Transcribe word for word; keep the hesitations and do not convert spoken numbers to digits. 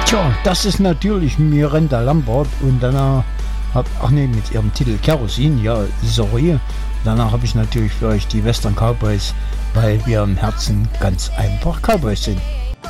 Tja, das ist natürlich Miranda Lambert und danach hab, ach nee, mit ihrem Titel Kerosin, ja, sorry. Danach habe ich natürlich für euch die Western Cowboys, weil wir im Herzen ganz einfach Cowboys sind.